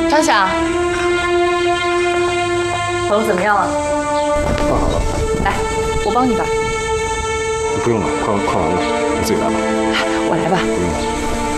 张想，缝怎么样了？ 放好了。 来，我帮你吧。 不用了，快完了，你自己来吧。 我来吧。 不用了。